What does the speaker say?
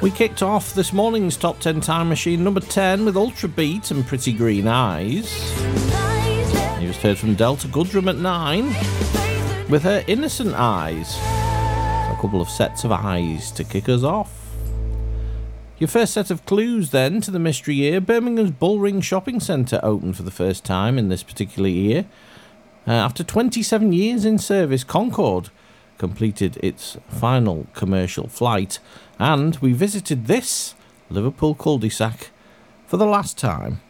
We kicked off this morning's Top 10 Time Machine number 10 with Ultra Beat and Pretty Green Eyes. You just heard from Delta Goodrum at 9 with her Innocent Eyes. So a couple of sets of eyes to kick us off. Your first set of clues then to the mystery year. Birmingham's Bullring Shopping Centre opened for the first time in this particular year. After 27 years in service, Concorde completed its final commercial flight, and we visited this Liverpool cul-de-sac for the last time.